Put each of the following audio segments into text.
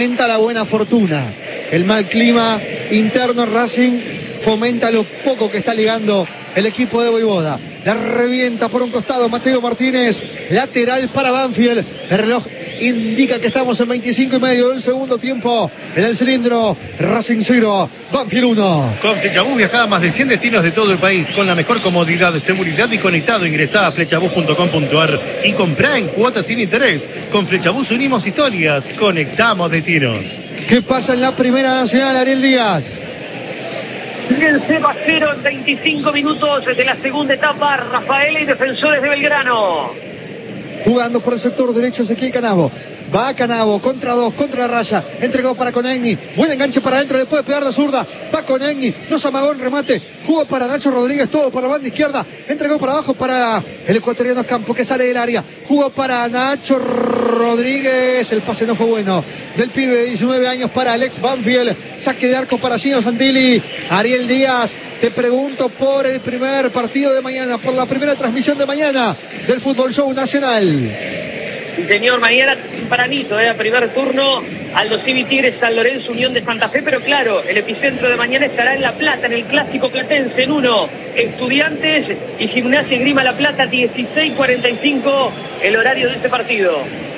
Fomenta la buena fortuna. El mal clima interno en Racing fomenta lo poco que está ligando el equipo de Voivoda. La revienta por un costado Mateo Martínez, lateral para Banfield. El reloj indica que estamos en 25 y medio del segundo tiempo. En el cilindro, Racing 0, Banfield 1. Con Flechabús viajá a más de 100 destinos de todo el país con la mejor comodidad, seguridad y conectado. Ingresá a flechabús.com.ar y comprá en cuotas sin interés. Con Flechabús unimos historias, conectamos destinos. ¿Qué pasa en la Primera Nacional, Ariel Díaz? El 0-0 en 25 minutos de la segunda etapa. Rafaela y Defensores de Belgrano. Jugando por el sector derecho Ezequiel Canavo. Va Canavo, contra dos, contra la raya. Entregó para Conegni. Buen enganche para adentro, le puede pegar de zurda. Va Conegni, no se amagó en remate. Jugó para Nacho Rodríguez, todo por la banda izquierda. Entregó para abajo para el ecuatoriano Campo, que sale del área. Jugó para Nacho Rodríguez. El pase no fue bueno. Del pibe de 19 años para Alex Banfield. Saque de arco para Gino Santilli. Ariel Díaz, te pregunto por el primer partido de mañana, por la primera transmisión de mañana del Fútbol Show Nacional. Sí, señor, mañana tempranito, primer turno, Aldo Civi Tigres, San Lorenzo, Unión de Santa Fe, pero claro, el epicentro de mañana estará en La Plata, en el Clásico Platense, en 1, Estudiantes y Gimnasia Esgrima La Plata, 16:45, el horario de este partido.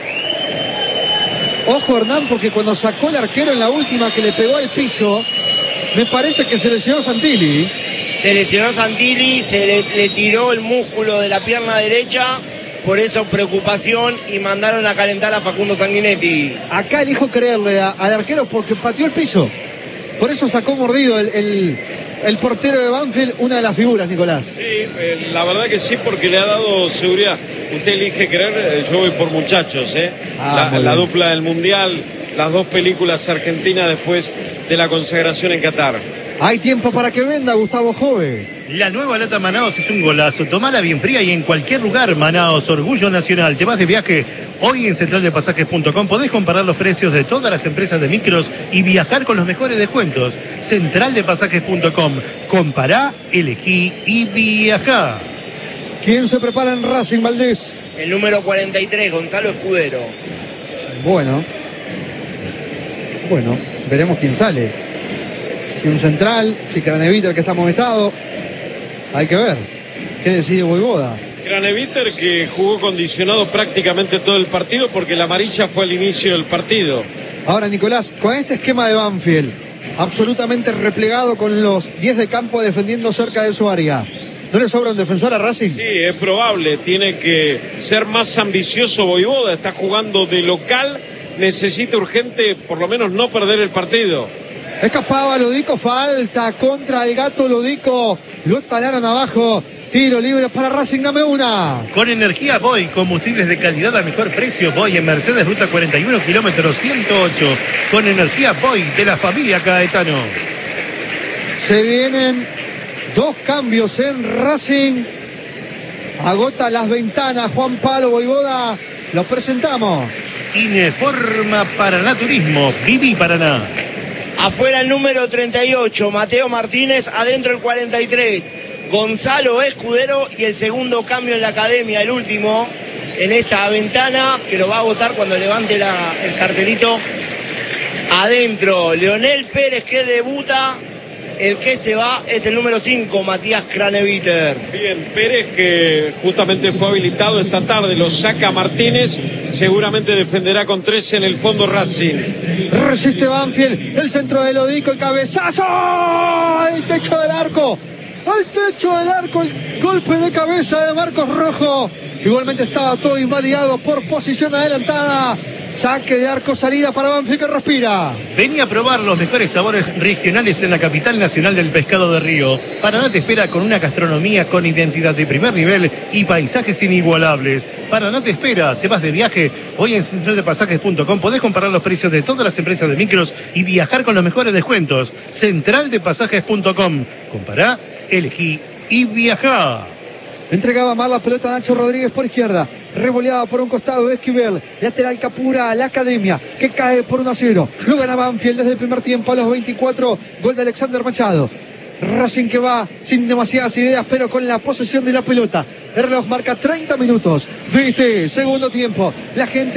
Ojo, Hernán, porque cuando sacó el arquero en la última que le pegó al piso, me parece que se lesionó Santilli. Se lesionó Santilli, le tiró el músculo de la pierna derecha. Por eso preocupación y mandaron a calentar a Facundo Sanguinetti. Acá elijo creerle al arquero porque pateó el piso. Por eso sacó mordido el portero de Banfield, una de las figuras, Nicolás. Sí, la verdad que sí, porque le ha dado seguridad. Usted elige creer, yo voy por muchachos, la dupla del Mundial, las dos películas argentinas después de la consagración en Qatar. Hay tiempo para que venda, Gustavo Jove. La nueva lata Manaos es un golazo. Tomala bien fría y en cualquier lugar. Manaos, orgullo nacional. Te vas de viaje hoy en centraldepasajes.com. Podés comparar los precios de todas las empresas de micros y viajar con los mejores descuentos. Centraldepasajes.com. Compará, elegí y viajá. ¿Quién se prepara en Racing, Valdés? El número 43, Gonzalo Escudero. Bueno, veremos quién sale. Si un central, si Craneviter, el que está amonestado. Hay que ver qué decide Voivoda. Craneviter, que jugó condicionado prácticamente todo el partido porque la amarilla fue al inicio del partido. Ahora, Nicolás, con este esquema de Banfield, absolutamente replegado con los 10 de campo defendiendo cerca de su área, ¿no le sobra un defensor a Racing? Sí, es probable. Tiene que ser más ambicioso Voivoda. Está jugando de local. Necesita urgente, por lo menos, no perder el partido. Escapaba Lodico, falta contra el Gato Lodico. Lo talaron abajo. Tiro libre para Racing, dame una. Con energía Boy, combustibles de calidad a mejor precio. Boy en Mercedes, ruta 41, kilómetro 108. Con energía Boy de la familia Caetano. Se vienen dos cambios en Racing. Agota las ventanas Juan Pablo Voivoda. Los presentamos. Ineforma Paraná Turismo. Viví Paraná. Afuera el número 38, Mateo Martínez. Adentro el 43, Gonzalo Escudero. Y el segundo cambio en la academia, el último, en esta ventana, que lo va a votar cuando levante el cartelito. Adentro, Leonel Pérez, que debuta. El que se va es el número 5, Matías Craneviter. Bien, Pérez, que justamente fue habilitado esta tarde, lo saca Martínez, seguramente defenderá con 13 en el fondo Racing. Resiste Banfield, el centro de Lodico, el cabezazo, el techo del arco, el golpe de cabeza de Marcos Rojo. Igualmente estaba todo invalidado por posición adelantada. Saque de arco, salida para Banfield, que respira. Vení a probar los mejores sabores regionales en la capital nacional del pescado de río. Paraná te espera con una gastronomía con identidad de primer nivel y paisajes inigualables. Paraná te espera, te vas de viaje. Hoy en centraldepasajes.com podés comparar los precios de todas las empresas de micros y viajar con los mejores descuentos. Centraldepasajes.com. Compará, elegí y viajá. Entregaba mal la pelota a Nacho Rodríguez por izquierda. Revoleaba por un costado Esquivel. Lateral Capura a la academia, que cae por 1-0. Lo gana Banfield desde el primer tiempo a los 24. Gol de Alexander Machado. Racing que va sin demasiadas ideas, pero con la posesión de la pelota. El reloj marca 30 minutos de este segundo tiempo. La gente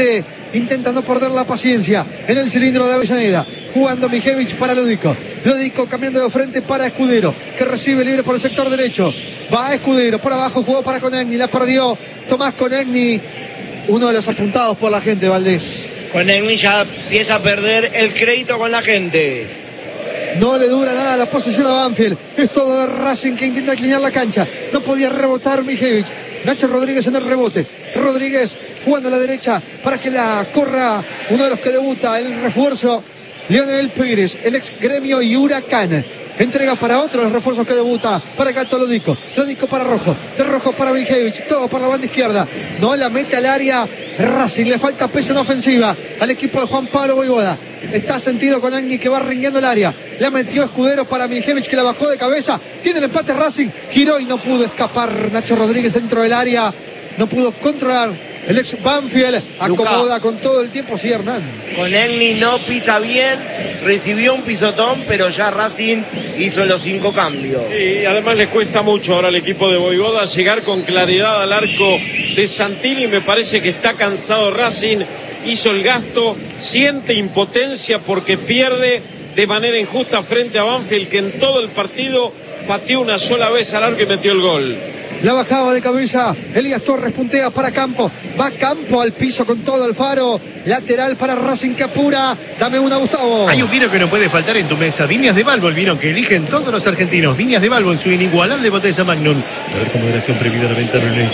intenta no perder la paciencia en el cilindro de Avellaneda, jugando Mijevich para Lodico, cambiando de frente para Escudero, que recibe libre por el sector derecho, va a Escudero, por abajo jugó para Conegni, la perdió Tomás Conegni, uno de los apuntados por la gente, Valdés. Conegni ya empieza a perder el crédito con la gente. No le dura nada la posesión a Banfield. Es todo de Racing que intenta inclinar la cancha. No podía rebotar Mijevich. Nacho Rodríguez en el rebote. Rodríguez jugando a la derecha para que la corra uno de los que debuta, el refuerzo, Leonel Pérez, el ex Gremio y Huracán. Entrega para otro de los refuerzos que debuta para Gato Lodico. Lodico para Rojo. De Rojo para Mijevich. Todo por la banda izquierda. No la mete al área Racing. Le falta peso en ofensiva al equipo de Juan Pablo Voivoda. Está sentido con Agni que va ringueando el área. La metió Escudero para Mijevich que la bajó de cabeza. Tiene el empate Racing. Giró y no pudo escapar Nacho Rodríguez dentro del área. No pudo controlar el ex Banfield. Acomoda con todo el tiempo. Sí, Hernán. Conegni no pisa bien. Recibió un pisotón, pero ya Racing hizo los 5 cambios. Y además le cuesta mucho ahora al equipo de Voivoda llegar con claridad al arco de Santini. Me parece que está cansado Racing. Hizo el gasto, siente impotencia porque pierde de manera injusta frente a Banfield, que en todo el partido pateó una sola vez al arco y metió el gol. La bajaba de cabeza Elías Torres, puntea para Campo, va Campo al piso con todo Alfaro, lateral para Racing que apura. Dame una, Gustavo. Hay un vino que no puede faltar en tu mesa, Viñas de Balbo, el vino que eligen todos los argentinos. Viñas de Balbo en su inigualable botella Magnum. A ver, con moderación prohibida de venta en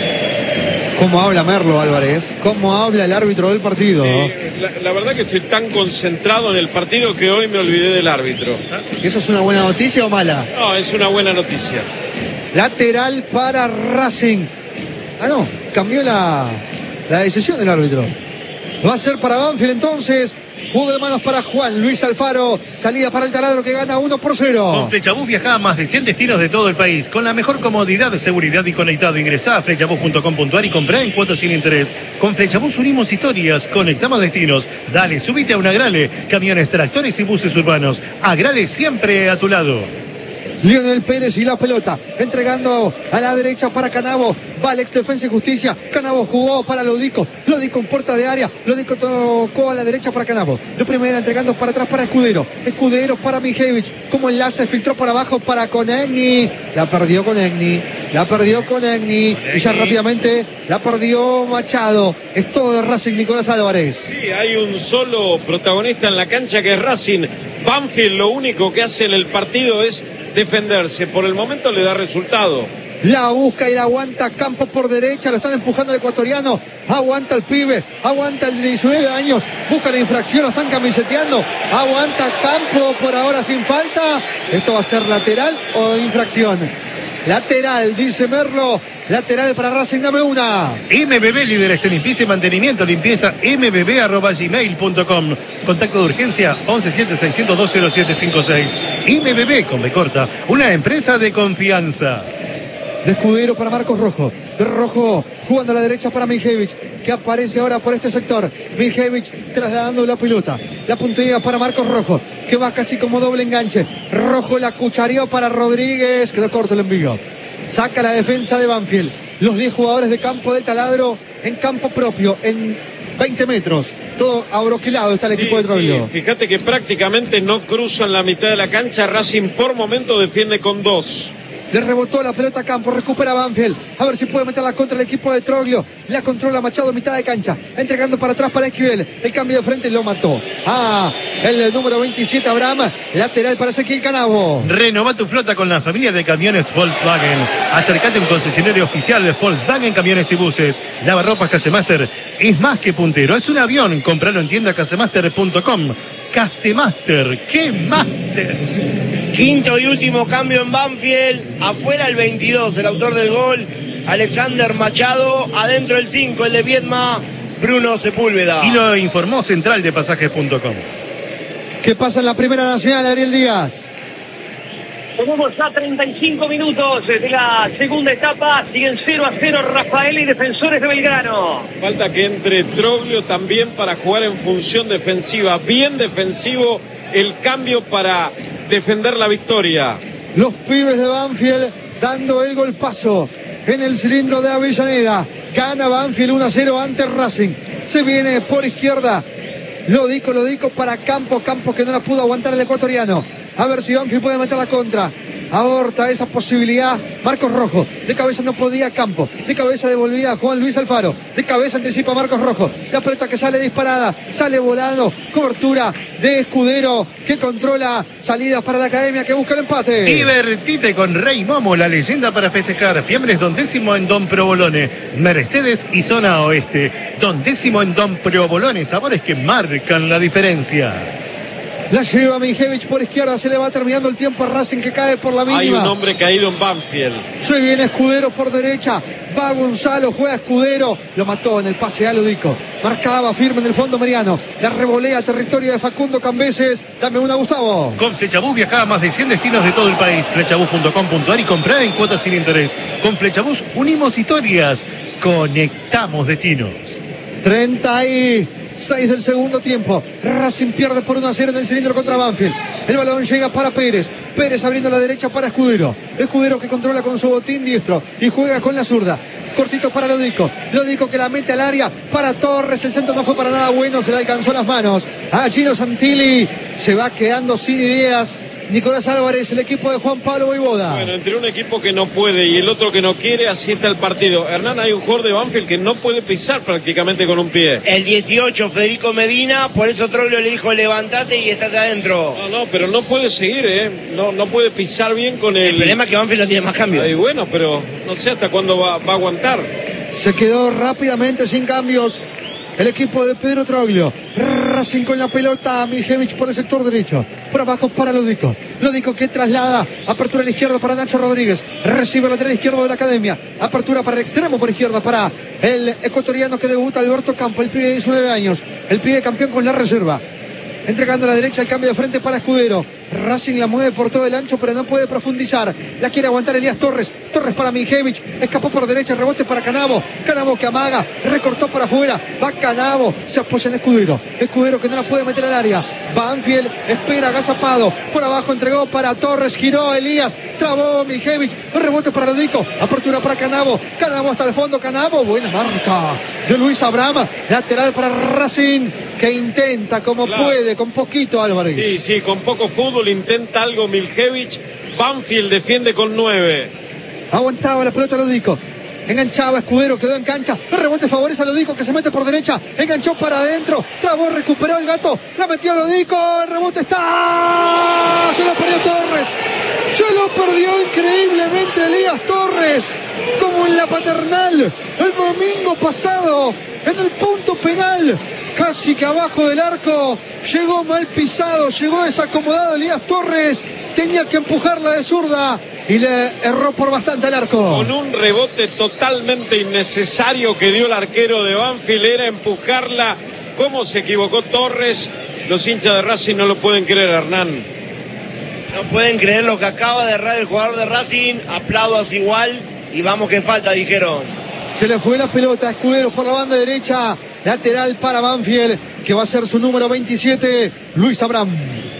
¿Cómo habla Merlo Álvarez? ¿Cómo habla el árbitro del partido? La verdad que estoy tan concentrado en el partido que hoy me olvidé del árbitro. ¿Eso es una buena noticia o mala? No, es una buena noticia. Lateral para Racing. Ah, no, cambió la decisión del árbitro. Va a ser para Banfield entonces. Juego de manos para Juan Luis Alfaro. Salida para el Taladro que gana 1-0. Con Flechabús viaja a más de 100 destinos de todo el país. Con la mejor comodidad, seguridad y conectado. Ingresá a flechabús.com.ar y comprá en cuotas sin interés. Con Flechabús unimos historias, conectamos destinos. Dale, subite a un Agrale. Camiones, tractores y buses urbanos. Agrale siempre a tu lado. Leonel Pérez y la pelota, entregando a la derecha para Canavo, va Alex Defensa y Justicia, Canavo jugó para Lodico en puerta de área, Lodico tocó a la derecha para Canavo, de primera entregando para atrás para Escudero para Mijevich, como enlace, filtró para abajo para Conegni, la perdió Conegni, y ya rápidamente la perdió Machado. Es todo de Racing, Nicolás Álvarez. Sí, hay un solo protagonista en la cancha que es Racing. Banfield lo único que hace en el partido es defenderse. Por el momento le da resultado. La busca y la aguanta Campos por derecha, lo están empujando el ecuatoriano, aguanta el pibe, aguanta el de 19 años, busca la infracción, lo están camiseteando, aguanta Campos por ahora sin falta. Esto va a ser lateral o infracción. Lateral, dice Merlo. Lateral para Racing, dame una. MBB, líderes en limpieza y mantenimiento. Limpieza mbb@gmail.com. Contacto de urgencia 1176020756. MBB con B corta, una empresa de confianza. De Escudero para Marcos Rojo. De Rojo jugando a la derecha para Mijevich, que aparece ahora por este sector. Mijevich trasladando la pelota. La puntería para Marcos Rojo, que va casi como doble enganche. Rojo la cuchareó para Rodríguez. Quedó corto el envío. Saca la defensa de Banfield. Los 10 jugadores de campo del Taladro en campo propio, en 20 metros. Todo abroquilado está el equipo de Troglio. Sí, fíjate que prácticamente no cruzan la mitad de la cancha. Racing por momento defiende con 2. Le rebotó la pelota a Campo, recupera Banfield. A ver si puede meterla contra el equipo de Troglio. La controla Machado, mitad de cancha. Entregando para atrás para Esquivel. El cambio de frente lo mató. El número 27, Abraham. Lateral para Ezequiel Canavo. Renova tu flota con la familia de camiones Volkswagen. Acércate a un concesionario oficial de Volkswagen Camiones y Buses. Lavarropas Casemaster es más que puntero. Es un avión. Compralo en tienda casemaster.com. Casemaster, ¿qué máster? Quinto y último cambio en Banfield. Afuera el 22, el autor del gol, Alexander Machado. Adentro el 5, el de Viedma, Bruno Sepúlveda. Y lo informó Central de Pasajes.com. ¿Qué pasa en la Primera Nacional, Ariel Díaz? Tenemos ya 35 minutos de la segunda etapa. Siguen 0-0 Rafael y Defensores de Belgrano. Falta que entre Troglio también para jugar en función defensiva. Bien defensivo el cambio para defender la victoria. Los pibes de Banfield dando el golpazo en el cilindro de Avellaneda. Gana Banfield 1-0 ante Racing. Se viene por izquierda. Lo dico para Campos que no la pudo aguantar el ecuatoriano. A ver si Banfield puede meter la contra. Aborta esa posibilidad Marcos Rojo. De cabeza no podía Campos. De cabeza devolvía Juan Luis Alfaro. De cabeza anticipa Marcos Rojo. La pelota que sale disparada. Sale volando. Cobertura de Escudero, que controla salidas para la academia, que busca el empate. Divertite con Rey Momo, la leyenda para festejar. Fiambres Don Décimo en Don Provolone. Mercedes y Zona Oeste. Don Décimo en Don Provolone. Sabores que marcan la diferencia. La lleva Mijevich por izquierda, se le va terminando el tiempo a Racing, que cae por la mínima. Hay un hombre caído en Banfield. Se viene Escudero por derecha, va Gonzalo, juega Escudero, lo mató en el pase a Ludico. Marcaba firme en el fondo Mariano, la revolea a territorio de Facundo Cambeses. Dame una, Gustavo. Con Flechabús viaja a más de 100 destinos de todo el país. Flechabús.com.ar y comprá en cuotas sin interés. Con Flechabús unimos historias, conectamos destinos. 36 del segundo tiempo. Racing pierde por 1-0 en el cilindro contra Banfield. El balón llega para Pérez. Pérez abriendo la derecha para Escudero. Escudero que controla con su botín diestro y juega con la zurda. Cortito para Lodico. Lodico que la mete al área para Torres. El centro no fue para nada bueno. Se le alcanzó las manos a Gino Santilli. Se va quedando sin ideas Nicolás Álvarez, el equipo de Juan Pablo Voivoda. Bueno, entre un equipo que no puede y el otro que no quiere, así está el partido. Hernán, hay un jugador de Banfield que no puede pisar prácticamente con un pie. El 18, Federico Medina, por eso Troglio le dijo levantate y estate adentro. No, pero no puede seguir, no puede pisar bien con el problema es que Banfield no tiene más cambios. Ay, bueno, pero no sé hasta cuándo va a aguantar. Se quedó rápidamente sin cambios el equipo de Pedro Troglio. Racing con la pelota, Mijevich por el sector derecho, por abajo para Lodico. Lodico que traslada, apertura a la izquierda para Nacho Rodríguez, recibe el lateral izquierdo de la academia, apertura para el extremo por izquierda para el ecuatoriano que debuta, Alberto Campo, el pibe de 19 años, el pibe campeón con la reserva. Entregando a la derecha el cambio de frente para Escudero. Racing la mueve por todo el ancho, pero no puede profundizar. La quiere aguantar Elías Torres. Torres para Mijevich. Escapó por derecha, rebote para Canavo. Canavo que amaga, recortó para afuera. Va Canavo, se apoya en Escudero. Escudero que no la puede meter al área. Banfield espera, agazapado. Por abajo entregó para Torres, giró Elías. Trabó Mijevich. Un rebote para Lodico. Apertura para Canavo. Canavo hasta el fondo. Canavo, buena marca de Luis Abraham. Lateral para Racing, que intenta como puede, con poquito Álvarez. Sí, con poco fútbol intenta algo Mijevich. Banfield defiende con 9. Aguantaba la pelota Lodico. Enganchaba Escudero, quedó en cancha. El rebote favorece a Lodico, que se mete por derecha. Enganchó para adentro. Trabó, recuperó el gato. La metió Lodico. El rebote está. Se lo perdió Torres. Se lo perdió increíblemente Elías Torres. Como en la Paternal el domingo pasado. En el punto penal. Casi que abajo del arco, llegó mal pisado, llegó desacomodado Elías Torres, tenía que empujarla de zurda y le erró por bastante al arco. Con un rebote totalmente innecesario que dio el arquero de Banfield, era empujarla. ¿Cómo se equivocó Torres? Los hinchas de Racing no lo pueden creer, Hernán. No pueden creer lo que acaba de errar el jugador de Racing, aplausos igual y vamos que falta, dijeron. Se le fue la pelota a Escudero por la banda derecha. Lateral para Banfield, que va a ser su número 27, Luis Abraham.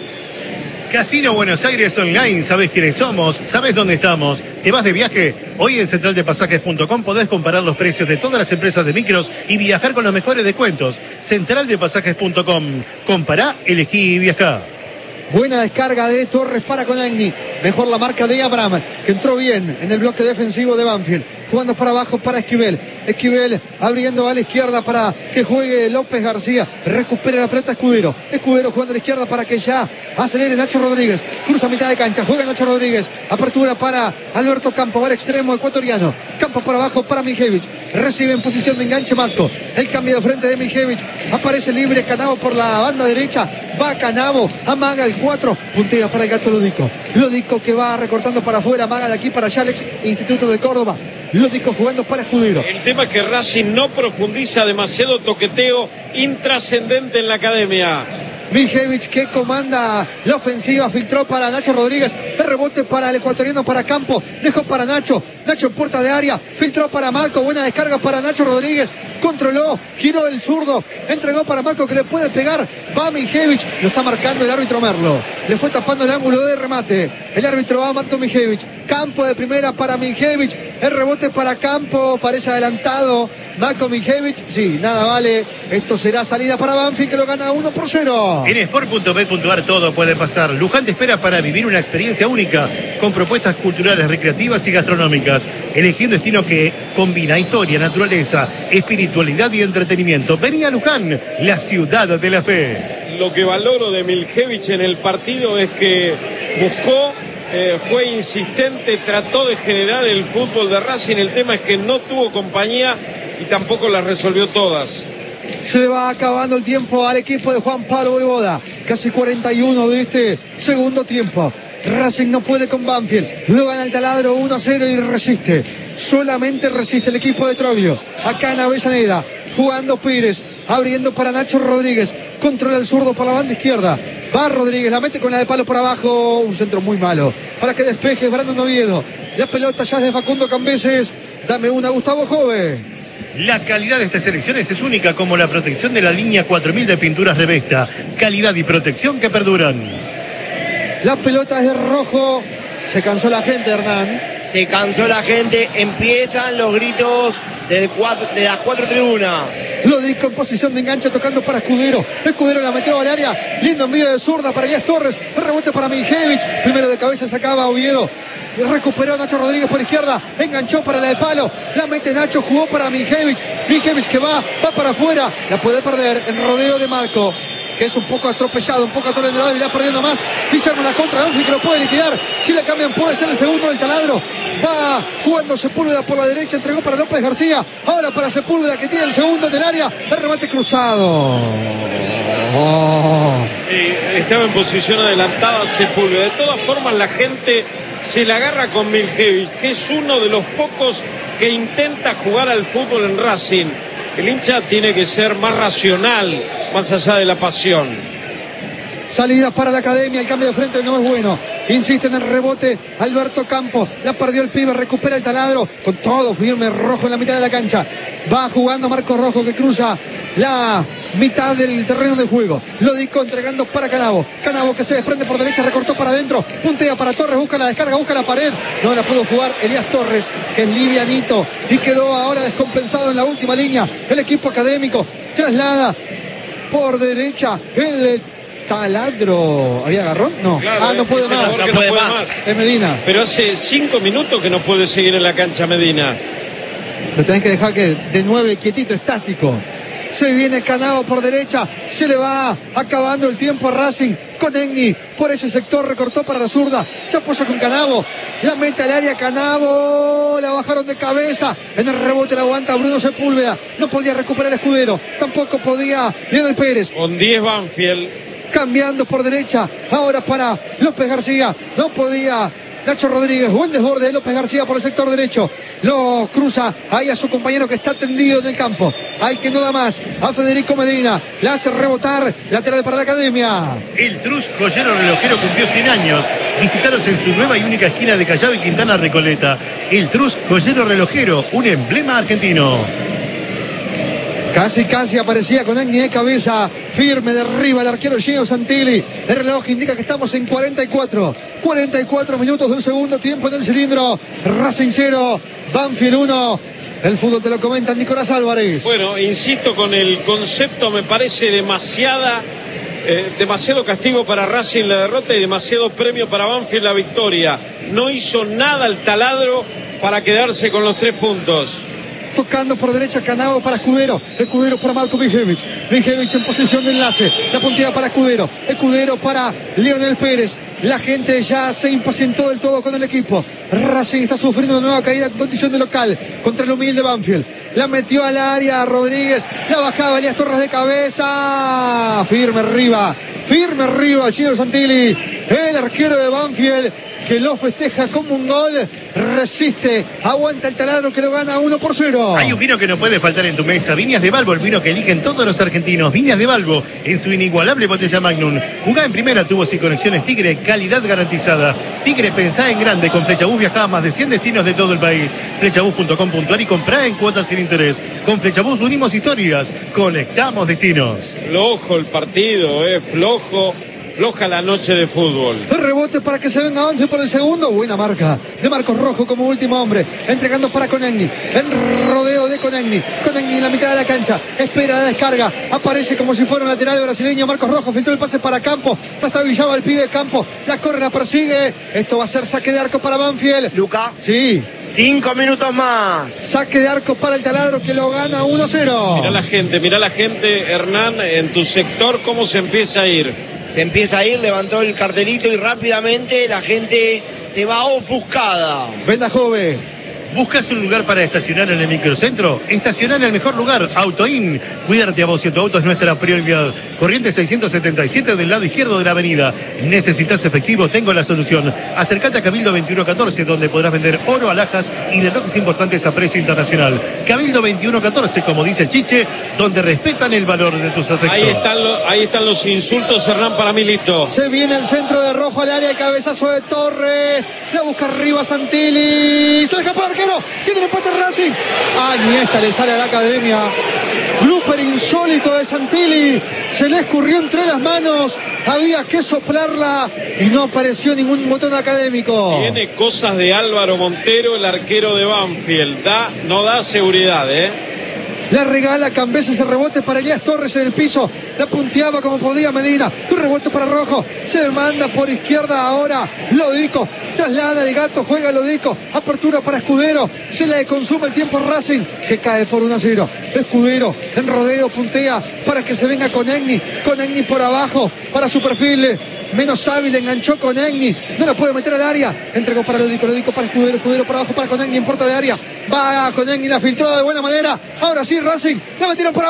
Casino Buenos Aires Online, ¿sabés quiénes somos? ¿Sabés dónde estamos? ¿Te vas de viaje? Hoy en centraldepasajes.com podés comparar los precios de todas las empresas de micros y viajar con los mejores descuentos. Centraldepasajes.com. Compará, elegí y viajá. Buena descarga de Torres para Conagni. Mejor la marca de Abraham, que entró bien en el bloque defensivo de Banfield. Jugando para abajo para Esquivel. Esquivel abriendo a la izquierda para que juegue López García. Recupera la pelota Escudero. Escudero jugando a la izquierda para que ya acelere Nacho Rodríguez. Cruza a mitad de cancha. Juega Nacho Rodríguez. Apertura para Alberto Campo. Va al extremo ecuatoriano. Campo para abajo para Mijevich. Recibe en posición de enganche Matco. El cambio de frente de Mijevich. Aparece libre Canavo por la banda derecha. Va Canavo. Amaga el 4. Puntea para el gato Lodico. Lodico que va recortando para afuera. Amaga de aquí para Yalex, Instituto de Córdoba. Lodico jugando para Escudero. El tema es que Racing no profundiza, demasiado toqueteo intrascendente en la academia. Mijevich que comanda la ofensiva, filtró para Nacho Rodríguez, el rebote para el ecuatoriano, para Campo, dejó para Nacho, Nacho en puerta de área, filtró para Malco, buena descarga para Nacho Rodríguez, controló, giró el zurdo, entregó para Malco que le puede pegar, va Mijevich, lo está marcando el árbitro Merlo, le fue tapando el ángulo de remate, el árbitro va a Marco Mijevich, campo de primera para Mijevich, el rebote para campo, parece adelantado, Marco Mijevich, sí, nada vale, esto será salida para Banfield que lo gana 1-0. En sport.bet.ar todo puede pasar. Luján te espera para vivir una experiencia única con propuestas culturales, recreativas y gastronómicas. Elegí un destino que combina historia, naturaleza, espiritualidad y entretenimiento. Vení a Luján, la ciudad de la fe. Lo que valoro de Mijevich en el partido es que buscó, fue insistente, trató de generar el fútbol de Racing. El tema es que no tuvo compañía y tampoco las resolvió todas. Se le va acabando el tiempo al equipo de Juan Pablo Voivoda. Casi 41 de este segundo tiempo. Racing no puede con Banfield. Lo gana el taladro 1-0 y resiste. Solamente resiste el equipo de Troglio. Acá en Avellaneda. Jugando Pires. Abriendo para Nacho Rodríguez. Controla el zurdo por la banda izquierda. Va Rodríguez. La mete con la de palo por abajo. Un centro muy malo. Para que despeje Brandon Oviedo. La pelota ya es de Facundo Cambeses. Dame una, Gustavo Jove. La calidad de estas elecciones es única, como la protección de la línea 4000 de pinturas Revesta. Calidad y protección que perduran. La pelota es de rojo. Se cansó la gente, Hernán. Se cansó la gente. Empiezan los gritos de las cuatro tribunas. Lo disco en posición de enganche tocando para Escudero. Escudero la metió al área. Lindo envío de zurda para Elías Torres. El rebote para Mijevich. Primero de cabeza sacaba Oviedo. Recuperó Nacho Rodríguez por izquierda. Enganchó para la de palo. La mete Nacho. Jugó para Mijevich. Mijevich que va para afuera. La puede perder en rodeo de Malco, que es un poco atropellado, un poco atolondrado y va perdiendo más. Y se arma la contra Banfield que lo puede liquidar. Si la cambian puede ser el segundo del taladro. Va jugando Sepúlveda por la derecha, entregó para López García. Ahora para Sepúlveda que tiene el segundo en el área. El remate cruzado. Estaba en posición adelantada Sepúlveda. De todas formas la gente se la agarra con Mijevich, que es uno de los pocos que intenta jugar al fútbol en Racing. El hincha tiene que ser más racional, más allá de la pasión. Salidas para la academia, el cambio de frente no es bueno. Insiste en el rebote Alberto Campo. La perdió el pibe, recupera el taladro. Con todo firme, Rojo en la mitad de la cancha. Va jugando Marcos Rojo que cruza la mitad del terreno de juego. Lo disco entregando para Canavo. Canavo que se desprende por derecha, recortó para adentro. Puntea para Torres, busca la descarga, busca la pared. No la pudo jugar Elías Torres, que es livianito. Y quedó ahora descompensado en la última línea. El equipo académico traslada por derecha el taladro. ¿Había agarrón? No. Claro, no puede más. No puede más. Es Medina. Pero hace 5 minutos que no puede seguir en la cancha Medina. Lo tenés que dejar que de 9 quietito, estático. Se viene Canavo por derecha. Se le va acabando el tiempo a Racing. Con Egni por ese sector recortó para la zurda. Se apoya con Canavo. La mete al área Canavo. La bajaron de cabeza. En el rebote la aguanta Bruno Sepúlveda. No podía recuperar Escudero. Tampoco podía Leonel Pérez. Con 10 Banfield. Cambiando por derecha. Ahora para López García. No podía Nacho Rodríguez. Buen desborde de López García por el sector derecho. Lo cruza ahí a su compañero que está tendido en el campo. Al que no da más. A Federico Medina. La hace rebotar. Lateral para la academia. El Trus Joyero Relojero cumplió 100 años. Visítalos en su nueva y única esquina de Callao y Quintana Recoleta. El Trus Joyero Relojero, un emblema argentino. Casi aparecía con Agni de cabeza, firme de arriba el arquero Gino Santilli. El reloj indica que estamos en 44 minutos del segundo tiempo en el cilindro. Racing 0, Banfield 1. El fútbol te lo comenta Nicolás Álvarez. Bueno, insisto con el concepto, me parece demasiado castigo para Racing la derrota y demasiado premio para Banfield la victoria. No hizo nada el taladro para quedarse con los 3 puntos. Tocando por derecha Canavo para Escudero. Escudero para Malco Mijevich. Mijevich en posición de enlace. La punteada para Escudero. Escudero para Leonel Pérez. La gente ya se impacientó del todo con el equipo. Racing está sufriendo una nueva caída en condición de local contra el humilde Banfield. La metió al área Rodríguez. La bajaba Elías Torres de cabeza. Firme arriba. Chino Santilli. El arquero de Banfield. que lo festeja como un gol. Resiste, aguanta el taladro que lo gana 1-0. Hay un vino que no puede faltar en tu mesa. Viñas de Balbo, el vino que eligen todos los argentinos. Viñas de Balbo, en su inigualable botella Magnum. Jugá en primera, tubos y conexiones Tigre, calidad garantizada. Tigre, pensá en grande. Con Flechabús viajá a más de 100 destinos de todo el país. Flechabús.com.ar y comprá en cuotas sin interés. Con Flechabús unimos historias, conectamos destinos. Flojo el partido, floja la noche de fútbol. El rebote para que se venga Banfield por el segundo. Buena marca de Marcos Rojo como último hombre. Entregando para Conegni. El rodeo de Conegni. Conegni en la mitad de la cancha. Espera la descarga. Aparece como si fuera un lateral brasileño. Marcos Rojo filtró el pase para Campo. Trastabillaba el pibe de Campo. La corre, la persigue. Esto va a ser saque de arco para Banfield. Luca. Sí. 5 minutos más. Saque de arco para el taladro que lo gana 1-0. Mirá la gente, Hernán, en tu sector, cómo se empieza a ir. Se empieza a ir, levantó el cartelito y rápidamente la gente se va ofuscada. Venda Jove. ¿Buscas un lugar para estacionar en el microcentro? Estacionar en el mejor lugar, Autoin. Cuidarte a vos y a tu auto es nuestra prioridad. Corriente 677 del lado izquierdo de la avenida. ¿Necesitas efectivo? Tengo la solución. Acércate a Cabildo 2114, donde podrás vender oro, alhajas y relojes importantes a precio internacional. Cabildo 2114, como dice el Chiche, donde respetan el valor de tus afectos. Ahí están los insultos, Hernán, para Milito. Se viene el centro de Rojo al área, el cabezazo de Torres. La busca arriba Santilli. Se deja por el arquero. Tiene el empate Racing. Ni esta le sale a la academia. Blooper insólito de Santilli. Se le escurrió entre las manos. Había que soplarla y no apareció ningún botón académico. Tiene cosas de Álvaro Montero, el arquero de Banfield. No da seguridad, Le regala Cambeses el rebote para Elías Torres en el piso. La punteaba como podía Medina. Un rebote para Rojo. Se manda por izquierda ahora. Lodico. Traslada el gato. Juega Lodico. Apertura para Escudero. Se le consume el tiempo Racing, que cae por 1-0. Escudero en rodeo puntea para que se venga Conegni. Conegni por abajo para su perfil menos hábil, enganchó Conegni, no la puede meter al área, entregó para Lodico, Lodico para Escudero, Escudero para abajo para Conegni, en puerta de área, va Conegni, la filtró de buena manera, ahora sí Racing, la metieron por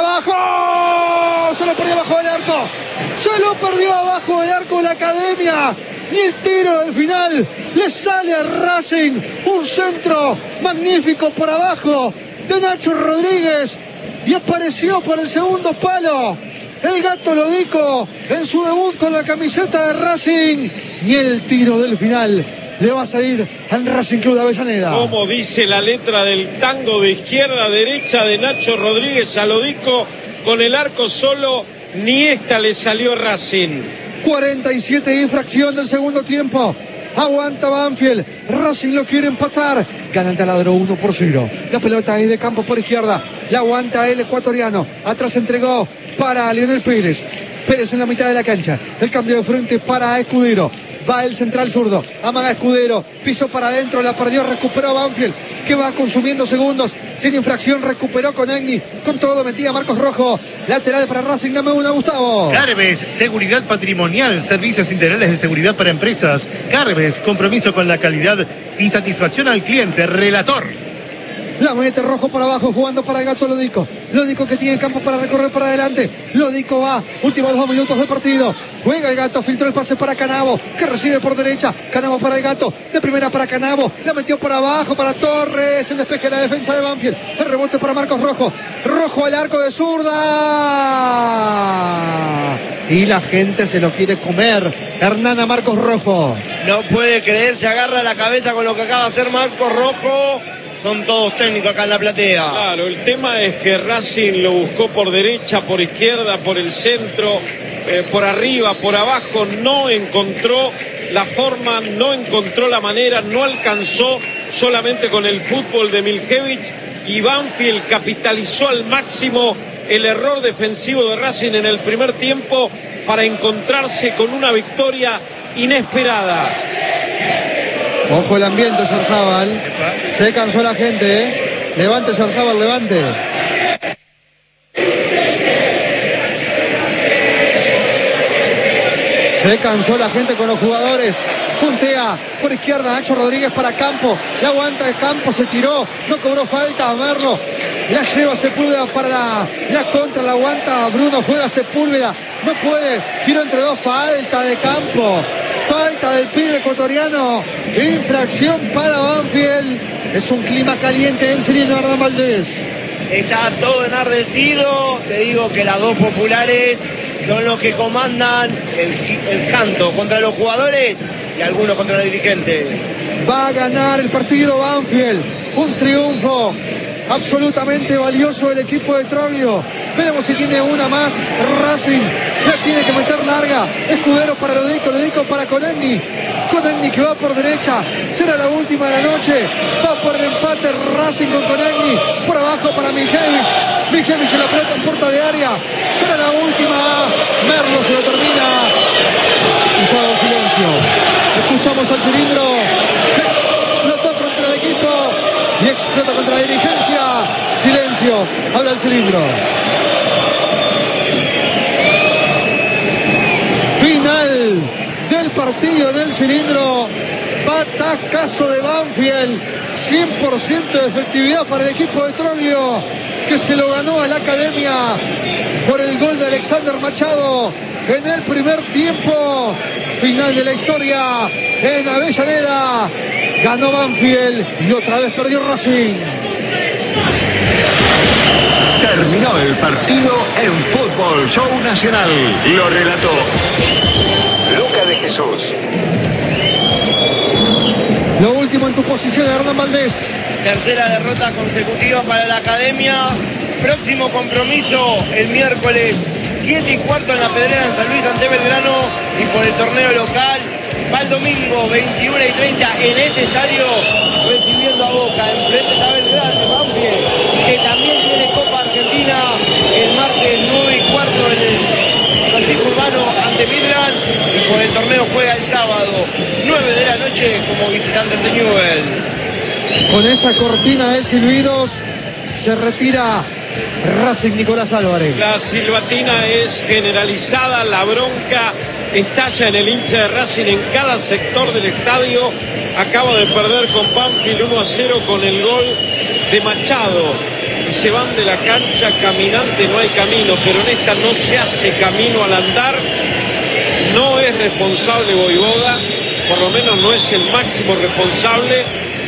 abajo, se lo perdió abajo del arco, se lo perdió abajo del arco la academia, ni el tiro del final, le sale a Racing, un centro magnífico por abajo de Nacho Rodríguez, y apareció por el segundo palo, el gato Lodico en su debut con la camiseta de Racing. Ni el tiro del final le va a salir al Racing Club de Avellaneda. Como dice la letra del tango, de izquierda a derecha de Nacho Rodríguez a Lodico con el arco solo, ni esta le salió a Racing. 47 y fracción del segundo tiempo. Aguanta Banfield, Racing lo quiere empatar, gana el taladro 1-0. La pelota es de Campo por izquierda, la aguanta el ecuatoriano, atrás entregó para Lionel Pérez. Pérez en la mitad de la cancha, el cambio de frente para Escudero. Va el central zurdo, amaga Escudero, piso para adentro, la perdió, recuperó Banfield, que va consumiendo segundos, sin infracción, recuperó Conegni, con todo metía Marcos Rojo, lateral para Racing, dame una Gustavo. Carves, seguridad patrimonial, servicios integrales de seguridad para empresas. Carves, compromiso con la calidad y satisfacción al cliente, relator. La mete Rojo para abajo, jugando para el gato Lodico. Lodico que tiene campo para recorrer para adelante. Lodico va, últimos 2 minutos de partido. Juega el gato, filtró el pase para Canavo, que recibe por derecha. Canavo para el gato, de primera para Canavo. La metió por abajo para Torres. El despeje de la defensa de Banfield. El rebote para Marcos Rojo. Rojo al arco de zurda. Y la gente se lo quiere comer. Hernán a Marcos Rojo. No puede creer, se agarra la cabeza con lo que acaba de hacer Marcos Rojo. Son todos técnicos acá en la platea. Claro, el tema es que Racing lo buscó por derecha, por izquierda, por el centro, por arriba, por abajo. No encontró la forma, no encontró la manera, no alcanzó solamente con el fútbol de Miljevic. Y Banfield capitalizó al máximo el error defensivo de Racing en el primer tiempo para encontrarse con una victoria inesperada. Ojo el ambiente, Sarzábal. Se cansó la gente, Levante, Sarzábal, levante. Se cansó la gente con los jugadores. Puntea por izquierda Nacho Rodríguez para Campo. La aguanta de Campo, se tiró. No cobró falta a Merlo. La lleva Sepúlveda para la contra. La aguanta Bruno, juega Sepúlveda. No puede. Giro entre dos, falta de Campo. Falta del pibe ecuatoriano. Infracción para Banfield. Es un clima caliente en el cilindro de Hernán Valdés. Está todo enardecido. Te digo que las dos populares son los que comandan el canto contra los jugadores y algunos contra los dirigentes. Va a ganar el partido Banfield. Un triunfo absolutamente valioso el equipo de Troglio. Veremos si tiene una más. Racing la tiene que meter larga. Escudero para Lodico para Konechny que va por derecha. Será la última de la noche. Va por el empate Racing con Konechny. Por abajo para Miljevich en la pelota en puerta de área. Será la última. Merlo se lo termina. Y yo hago silencio. Escuchamos al cilindro. Explotó contra el equipo y explota contra la dirigencia. Silencio. Habla el cilindro. Final del partido del cilindro. Batacazo de Banfield. 100% de efectividad para el equipo de Troglio, que se lo ganó a la Academia por el gol de Alexander Machado en el primer tiempo. Final de la historia en Avellaneda. Ganó Banfield y otra vez perdió Racing. Terminó el partido en Fútbol Show Nacional. Lo relató Luca de Jesús. Lo último en tu posición, Hernán Valdés. Tercera derrota consecutiva para la Academia. Próximo compromiso el miércoles 7:15 en la Pedrera en San Luis ante Belgrano y por el torneo local. Va el domingo 21:30 en este estadio recibiendo a Boca. Enfrente está Belgrano, Banfield, que también tiene Copa Argentina el martes 9:15 en el Francisco Urbano ante Midland y por el torneo juega el sábado 9 de la noche como visitante de Newell. Con esa cortina de silbidos se retira Racing Nicolás Álvarez. La silbatina es generalizada, la bronca estalla en el hincha de Racing en cada sector del estadio. Acaba de perder con Banfield 1-0 con el gol de Machado. Y se van de la cancha caminante, no hay camino, pero en esta no se hace camino al andar. No es responsable Voivoda, por lo menos no es el máximo responsable.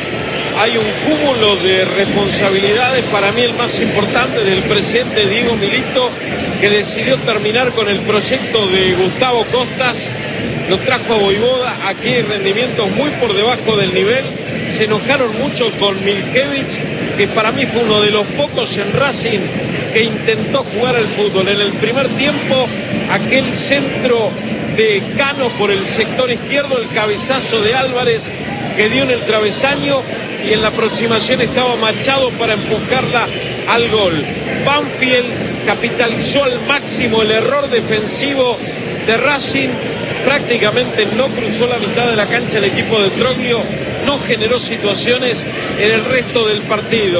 Hay un cúmulo de responsabilidades, para mí el más importante del presidente Diego Milito, que decidió terminar con el proyecto de Gustavo Costas, lo trajo a Voivoda, aquí hay rendimientos muy por debajo del nivel, se enojaron mucho con Miljevich, que para mí fue uno de los pocos en Racing que intentó jugar al fútbol. En el primer tiempo, aquel centro de Cano por el sector izquierdo, el cabezazo de Álvarez que dio en el travesaño, y en la aproximación estaba Machado para empujarla al gol. Banfield capitalizó al máximo el error defensivo de Racing, prácticamente no cruzó la mitad de la cancha el equipo de Troglio, no generó situaciones en el resto del partido.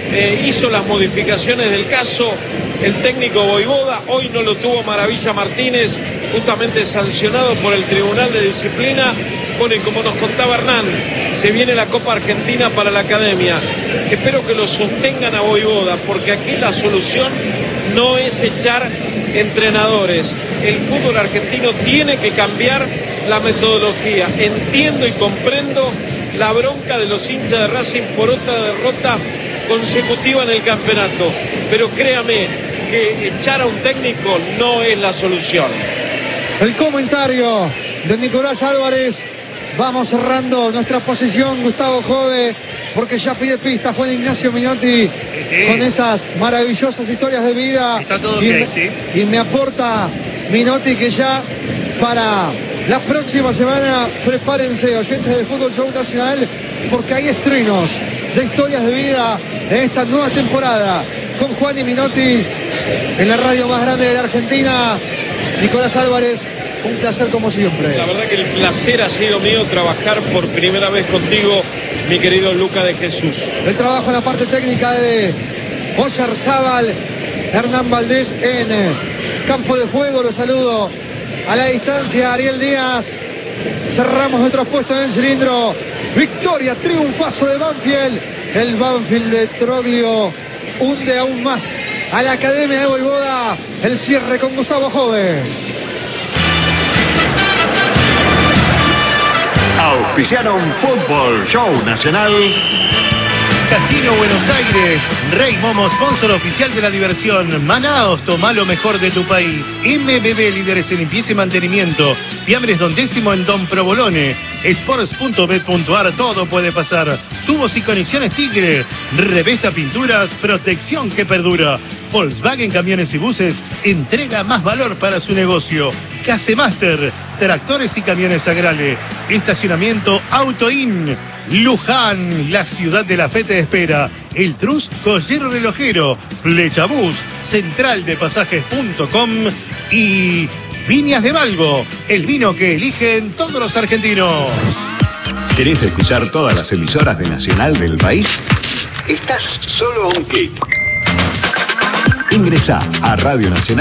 Hizo las modificaciones del caso el técnico Voivoda, hoy no lo tuvo Maravilla Martínez, justamente sancionado por el Tribunal de Disciplina. Bueno, y como nos contaba Hernán, se viene la Copa Argentina para la Academia. Espero que lo sostengan a Voivoda, porque aquí la solución no es echar entrenadores. El fútbol argentino tiene que cambiar la metodología. Entiendo y comprendo la bronca de los hinchas de Racing por otra derrota consecutiva en el campeonato, pero créame que echar a un técnico no es la solución. El comentario de Nicolás Álvarez. Vamos cerrando nuestra posición, Gustavo Jove, porque ya pide pista Juan Ignacio Minotti, con esas maravillosas historias de vida. Está todo bien, y me aporta Minotti que ya para la próxima semana prepárense, oyentes de Fútbol Show Nacional, porque hay estrenos de historias de vida en esta nueva temporada con Juan y Minotti en la radio más grande de la Argentina. Nicolás Álvarez, un placer como siempre. La verdad que el placer ha sido mío trabajar por primera vez contigo, mi querido Luca de Jesús. El trabajo en la parte técnica de Oyarzábal, Hernán Valdés en campo de juego. Lo saludo a la distancia, Ariel Díaz. Cerramos nuestros puestos en el cilindro. Victoria, triunfazo de Banfield. El Banfield de Troglio hunde aún más a la Academia de Voivoda. El cierre con Gustavo Jove. auspiciaron Fútbol Show Nacional. Casino Buenos Aires, Rey Momo, sponsor oficial de la diversión. Manaos, toma lo mejor de tu país. MBB, líderes en limpieza y mantenimiento. Fiambres Don Décimo en Don Provolone. Sports.bet.ar, todo puede pasar. Tubos y conexiones Tigre. Revesta Pinturas, protección que perdura. Volkswagen Camiones y Buses, entrega más valor para su negocio. Casemaster, tractores y camiones Agrale. Estacionamiento Autoin. Luján, la ciudad de la fe te espera. El Trus, Collero Relojero. Flechabús, centraldepasajes.com y Viñas de Valgo, el vino que eligen todos los argentinos. ¿Querés escuchar todas las emisoras de Nacional del país? Estás solo a un clic. Ingresá a Radio Nacional.